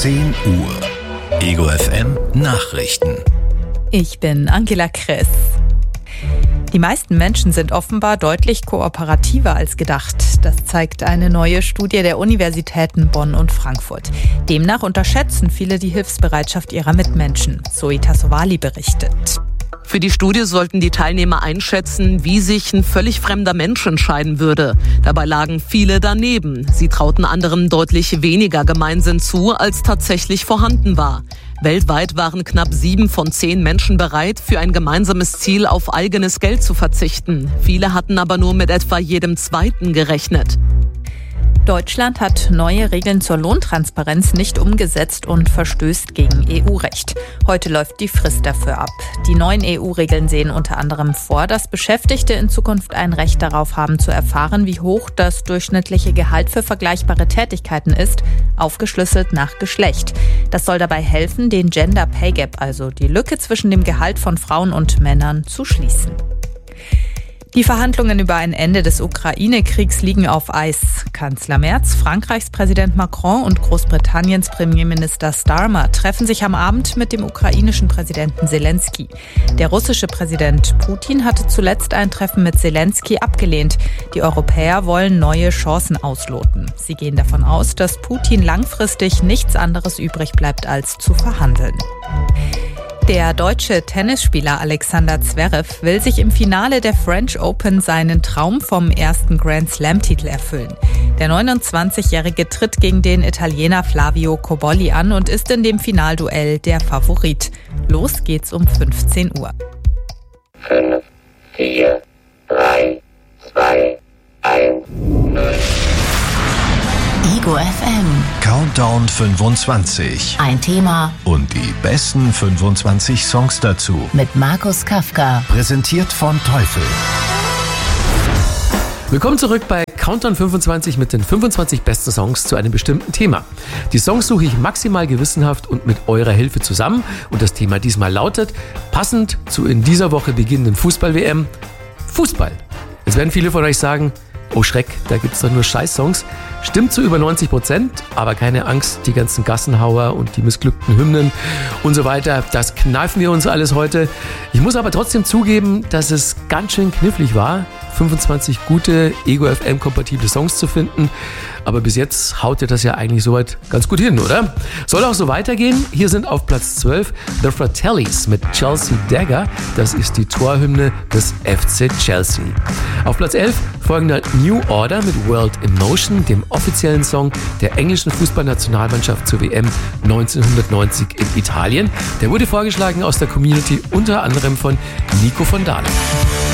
10 Uhr. Ego FM Nachrichten. Ich bin Angela Kress. Die meisten Menschen sind offenbar deutlich kooperativer als gedacht. Das zeigt eine neue Studie der Universitäten Bonn und Frankfurt. Demnach unterschätzen viele die Hilfsbereitschaft ihrer Mitmenschen. Zoe Tassovali berichtet. Für die Studie sollten die Teilnehmer einschätzen, wie sich ein völlig fremder Mensch entscheiden würde. Dabei lagen viele daneben. Sie trauten anderen deutlich weniger Gemeinsinn zu, als tatsächlich vorhanden war. Weltweit waren knapp 7 von 10 Menschen bereit, für ein gemeinsames Ziel auf eigenes Geld zu verzichten. Viele hatten aber nur mit etwa jedem Zweiten gerechnet. Deutschland hat neue Regeln zur Lohntransparenz nicht umgesetzt und verstößt gegen EU-Recht. Heute läuft die Frist dafür ab. Die neuen EU-Regeln sehen unter anderem vor, dass Beschäftigte in Zukunft ein Recht darauf haben zu erfahren, wie hoch das durchschnittliche Gehalt für vergleichbare Tätigkeiten ist, aufgeschlüsselt nach Geschlecht. Das soll dabei helfen, den Gender Pay Gap, also die Lücke zwischen dem Gehalt von Frauen und Männern, zu schließen. Die Verhandlungen über ein Ende des Ukraine-Kriegs liegen auf Eis. Kanzler Merz, Frankreichs Präsident Macron und Großbritanniens Premierminister Starmer treffen sich am Abend mit dem ukrainischen Präsidenten Zelensky. Der russische Präsident Putin hatte zuletzt ein Treffen mit Zelensky abgelehnt. Die Europäer wollen neue Chancen ausloten. Sie gehen davon aus, dass Putin langfristig nichts anderes übrig bleibt, als zu verhandeln. Der deutsche Tennisspieler Alexander Zverev will sich im Finale der French Open seinen Traum vom ersten Grand-Slam-Titel erfüllen. Der 29-Jährige tritt gegen den Italiener Flavio Cobolli an und ist in dem Finalduell der Favorit. Los geht's um 15 Uhr. 5, 4, 3, 2, 1, 0. Ego FM. Countdown 25. Ein Thema Und die besten 25 Songs dazu. mit Markus Kafka. Präsentiert von Teufel. Willkommen zurück bei Countdown 25 mit den 25 besten Songs zu einem bestimmten Thema. Die Songs suche ich maximal gewissenhaft und mit eurer Hilfe zusammen. Und das Thema diesmal lautet, passend zu in dieser Woche beginnenden Fußball-WM, Fußball. Jetzt werden viele von euch sagen, oh Schreck, da gibt's doch nur Scheiß-Songs. Stimmt zu über 90%, aber keine Angst, die ganzen Gassenhauer und die missglückten Hymnen und so weiter, das kneifen wir uns alles heute. Ich muss aber trotzdem zugeben, dass es ganz schön knifflig war, 25 gute Ego-FM-kompatible Songs zu finden. Aber bis jetzt haut ihr das ja eigentlich soweit ganz gut hin, oder? Soll auch so weitergehen. Hier sind auf Platz 12 The Fratellis mit Chelsea Dagger. Das ist die Torhymne des FC Chelsea. Auf Platz 11 folgender New Order mit World in Motion, dem offiziellen Song der englischen Fußballnationalmannschaft zur WM 1990 in Italien. Der wurde vorgeschlagen aus der Community unter anderem von Nico von Dahlen.